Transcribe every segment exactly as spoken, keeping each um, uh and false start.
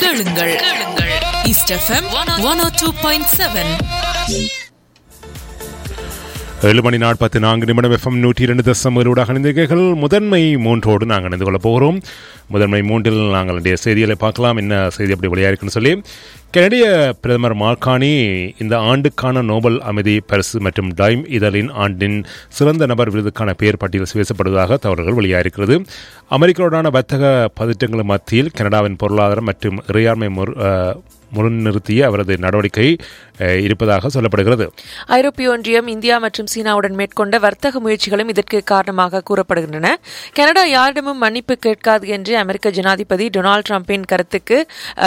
கேளுங்கள் கேளுங்கள் east FM one ஓ two point seven. ஏழு மணி நாற்பத்தி நான்கு நிமிடம் எஃப்எம் நூற்றி இரண்டு தசம் ஊடாக இணைந்தீர்கள். முதன்மை மூன்றோடு நாங்கள் இணைந்து கொள்ளப் போகிறோம். முதன்மை மூன்றில் நாங்கள் இன்றைய செய்திகளை பார்க்கலாம். என்ன செய்தி அப்படி வெளியாயிருக்குன்னு சொல்லி, கனடிய பிரதமர் மார்கானி இந்த ஆண்டுக்கான நோபல் அமைதி பரிசு மற்றும் டைம் இதழின் ஆண்டின் சிறந்த நபர் விருதுக்கான பெயர் பட்டியல் பேசப்படுவதாக தகவல்கள் வெளியாயிருக்கிறது. அமெரிக்காவுடனான வர்த்தக பதற்றங்கள் மத்தியில் கனடாவின் பொருளாதாரம் மற்றும் இறையாண்மை முன்னிறுத்திய அவரது நடவடிக்கை இருப்பதாக சொல்லப்படுகிறது. ஐரோப்பிய ஒன்றியம் இந்தியா மற்றும் சீனாவுடன் மேற்கொண்ட வர்த்தக முயற்சிகளும் இதற்கு காரணமாக கூறப்படுகின்றன. கனடா யாரிடமும் மன்னிப்பு கேட்காது என்று அமெரிக்க ஜனாதிபதி டொனால்டு டிரம்பின் கருத்துக்கு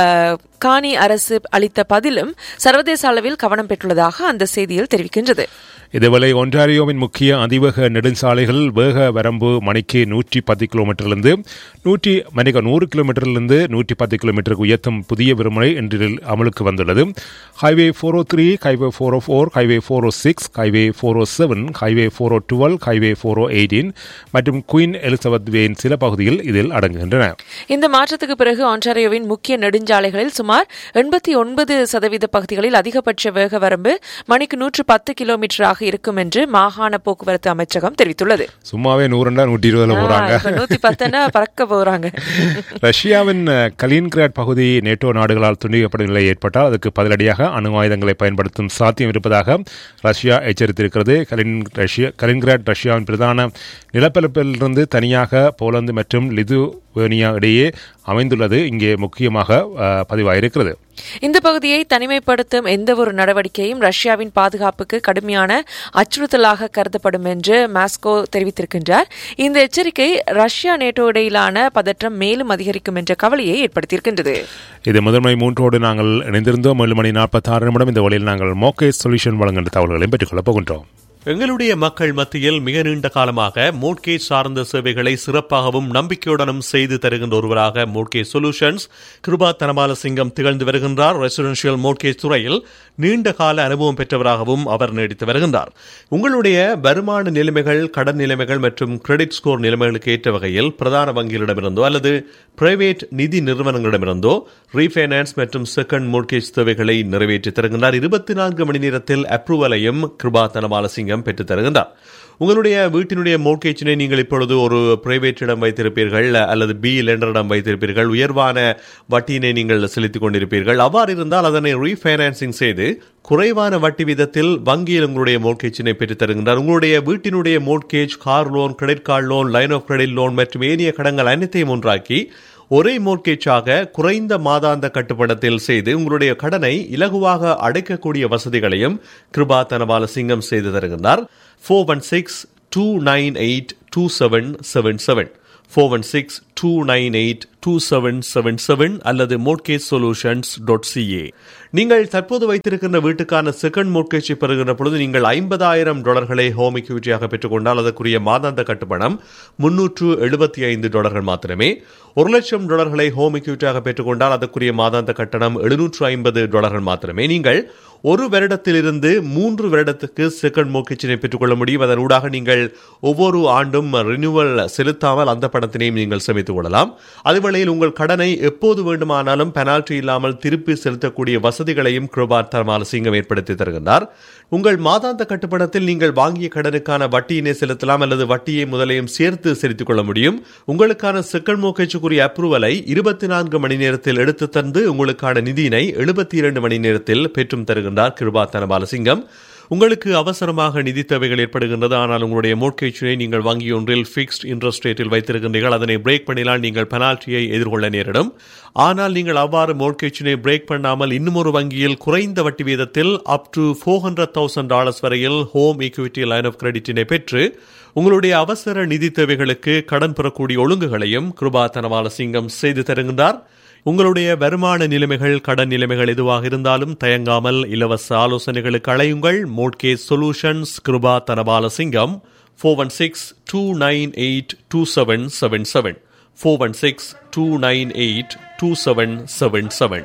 கானி அரசு அளித்த பதிலும் சர்வதேச அளவில் கவனம் பெற்றுள்ளதாக அந்த செய்தியில் தெரிவிக்கின்றது. இதேவேளை ஒன்டாரியோவின் முக்கிய அதிவேக நெடுஞ்சாலைகள் வேக வரம்பு மணிக்கு நூற்றி பத்து கிலோமீட்டரிலிருந்து நூற்றி மணிக்கு நூறு கிலோமீட்டரிலிருந்து நூற்றி பத்து கிலோமீட்டருக்கு உயர்த்தும் புதிய விதிமுறை இன்று அமலுக்கு வந்துள்ளது. ஹைவே ஃபோர் ஓ த்ரீ, ஹைவே ஃபோர் ஓ ஃபோர், ஹைவே ஃபோர் ஓ சிக்ஸ், ஹைவே ஃபோர் ஓ செவன், ஹைவே ஃபோர் ஓ டுவெல், ஹைவே ஃபோர் ஓ எயிட்டீன் மற்றும் குயின் எலிசபெத் வேயின் சில பகுதிகள் இதில் அடங்குகின்றன. இந்த மாற்றத்துக்கு பிறகு ஒன்டாரியோவின் முக்கிய நெடுஞ்சாலைகளில் சுமார் எண்பத்தி ஒன்பது சதவீத பகுதிகளில் அதிகபட்ச வேக வரம்பு மணிக்கு நூற்று பத்து கிலோமீட்டராக இருக்கும் என்று மாகாண போக்குவரத்து அமைச்சகம் தெரிவித்துள்ளது. சும்மாவே நூறுண்டா நூற்றி இருபதுல போறாங்க, நூத்தி பத்துனா பறக்க போறாங்க. ரஷ்யாவின் கலினின்கிராட் பகுதி நேட்டோ நாடுகளால் துண்டிக்கப்படும் நிலை ஏற்பட்டால் அதற்கு பதிலடியாக அணு ஆயுதங்களை பயன்படுத்தும் சாத்தியம் இருப்பதாக ரஷ்யா எச்சரித்திருக்கிறது. கலினின்கிராட் ரஷ்யாவின் பிரதான நிலப்பரப்பிலிருந்து தனியாக போலந்து மற்றும் லிதுவேனியா இடையே அமைந்துள்ளது. இங்கே முக்கியமாக பதிவாயிருக்கிறது. இந்த பகுதியை தனிமைப்படுத்தும் எந்தவொரு நடவடிக்கையும் ரஷ்யாவின் பாதுகாப்புக்கு கடுமையான அச்சுறுத்தலாக கருதப்படும் என்று மாஸ்கோ தெரிவித்திருக்கின்றார். இந்த எச்சரிக்கை ரஷ்யா நேட்டோ இடையிலான பதற்றம் மேலும் அதிகரிக்கும் என்ற கவலையை ஏற்படுத்தியிருக்கின்றது. இது முதன்மை மூன்றோடு நாங்கள் இணைந்திருந்தோம். ஏழு மணி நாற்பத்தி ஆறு நிமிடம் இந்த வழியில் நாங்கள் மோர்கேஜ் சொல்யூஷன் வழங்குகின்ற தகவல்களையும் பெற்றுக்கொள்ளப் போகின்றோம். எங்களுடைய மக்கள் மத்தியில் மிக நீண்ட காலமாக மோர்கேஜ் சார்ந்த சேவைகளை சிறப்பாகவும் நம்பிக்கையுடனும் செய்து தருகின்ற ஒருவராக மோர்கேஜ் சொல்யூஷன்ஸ் கிருபா தனபாலசிங்கம் திகழ்ந்து வருகின்றார். ரெசிடென்ஷியல் மோர்கேஜ் துறையில் நீண்ட கால அனுபவம் பெற்றவராகவும் அவர் நீடித்து வருகின்றார். உங்களுடைய வருமான நிலைமைகள், கடன் நிலைமைகள் மற்றும் கிரெடிட் ஸ்கோர் நிலைமைகளுக்கு ஏற்ற வகையில் பிரதான வங்கிகளிடமிருந்தோ அல்லது பிரைவேட் நிதி நிறுவனங்களிடமிருந்தோ ரீஃபைனான்ஸ் மற்றும் செகண்ட் மோர்கேஜ் தேவைகளை நிறைவேற்றி தருகின்றார். இருபத்தி நான்கு மணி நேரத்தில் அப்ரூவலையும் கிருபா தனபாலசிங்கம் பெற்று தருகின்றார். உங்களுடைய வீட்டினுடைய மோர்கேஜினை நீங்கள் இப்பொழுது ஒரு பிரைவேட்டிடம் வைத்திருப்பீர்கள் அல்லது பி லெண்டரிடம் வைத்திருப்பீர்கள், உயர்வான வட்டியினை நீங்கள் செலுத்திக் கொண்டிருப்பீர்கள். அவ்வாறு இருந்தால் அதனை ரீஃபைனான்சிங் செய்து குறைவான வட்டி வீதத்தில் வங்கியில் உங்களுடைய மோர்கேஜினை பெற்றுத் தருகின்றார். உங்களுடைய வீட்டினுடைய mortgage, car loan, credit card loan, line of credit loan மற்றும் ஏனைய கடன்கள் அனைத்தையும் ஒன்றாக்கி ஒரே மோர்கேஜாக குறைந்த மாதாந்த கட்டுப்படத்தில் செய்து உங்களுடைய கடனை இலகுவாக அடைக்கக்கூடிய வசதிகளையும் கிருபா தனபாலசிங்கம் செய்து தருகின்றார். Four one six two nine eight two seven seven seven four one six two nine eight two seven seven seven அல்லது மோர்கேஜ் சொல்யூஷன்ஸ் டாட் சிஏ. நீங்கள் தற்போது வைத்திருக்கின்ற வீட்டுக்கான செகண்ட் மோர்கேஜை பெறுகின்ற பொழுது நீங்கள் ஐம்பதாயிரம் டாலர்களை ஹோம் எக்யூரிட்டியாக பெற்றுக்கொண்டால் அதற்குரிய மாதாந்த கட்டுப்பணம் முன்னூற்று எழுபத்தி ஐந்து டாலர்கள் மாத்திரமே. ஒரு லட்சம் டாலர்களை ஹோம் எக்யூரிட்டியாக பெற்றுக்கொண்டால் அதற்குரிய மாதாந்த கட்டணம் எழுநூற்று ஐம்பது டாலர்கள் மாத்திரமே. நீங்கள் ஒரு வருடத்திலிருந்து மூன்று வருடத்துக்கு செகண்ட் மோர்கேஜினை பெற்றுக்கொள்ள முடியும். அதன் ஊடாக நீங்கள் ஒவ்வொரு ஆண்டும் ரினியூவல் செலுத்தாமல் அந்த பணத்தினையும் நீங்கள் சேமித்துக் கொள்ளலாம். அதுவேளையில் உங்கள் கடனை எப்போது வேண்டுமானாலும் பெனால்டி இல்லாமல் திருப்பி செலுத்தக்கூடிய வசதிகளையும் கிருபா தனபாலசிங்கம் ஏற்படுத்தி தருகின்றார். உங்கள் மாதாந்த கட்டுப்பணத்தில் நீங்கள் வாங்கிய கடனுக்கான வட்டியினை செலுத்தலாம் அல்லது வட்டியை முதலையும் சேர்த்து செலுத்திக் கொள்ள முடியும். உங்களுக்கான செகண்ட் மோர்கேஜுக்குரிய அப்ரூவலை இருபத்தி நான்கு மணி நேரத்தில் எடுத்து தந்து உங்களுக்கான நிதியினை எழுபத்தி இரண்டு மணி நேரத்தில் பெற்றும் தருகின்றார் கிருபா தனபாலசிங்கம். உங்களுக்கு அவசரமாக நிதி தேவைகள் ஏற்படுகின்றது, ஆனால் உங்களுடைய மோர்கேஜினை நீங்கள் வங்கி ஒன்றில் ஃபிக்ஸ்ட் இன்ட்ரெஸ்ட் ரேட்டில் வைத்திருக்கின்றீர்கள். அதனை பிரேக் பண்ணினால் நீங்கள் பெனால்ட்டியை எதிர்கொள்ள நேரிடும். ஆனால் நீங்கள் அவ்வாறு மோர்கேஜினை பிரேக் பண்ணாமல் இன்னும் ஒரு வங்கியில் குறைந்த வட்டி வீதத்தில் up to four hundred thousand dollars வரையில் ஹோம் ஈக்விட்டி லைன் ஆஃப் கிரெடிட்டினை பெற்று உங்களுடைய அவசர நிதி தேவைகளுக்கு கடன் பெறக்கூடிய ஒழுங்குகளையும் கிருபா தனபாலசிங்கம் செய்து தருகின்றார். உங்களுடைய வருமான நிலைமைகள், கடன் நிலைமைகள் எதுவாக இருந்தாலும் தயங்காமல் இலவச ஆலோசனைகளுக்கு அழையுங்கள். Mortgage solutions Kripa Thanabalasingam four one six two nine eight two seven seven seven four one six two nine eight two seven seven seven.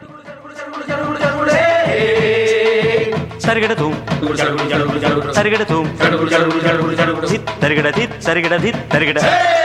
சரிகடதும் சரிகடதும் சரிகட சரிகட சரிகட